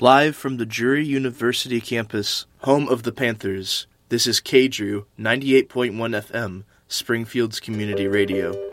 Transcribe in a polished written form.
Live from the Drury University campus, home of the Panthers, this is KDRU 98.1 FM, Springfield's Community Radio.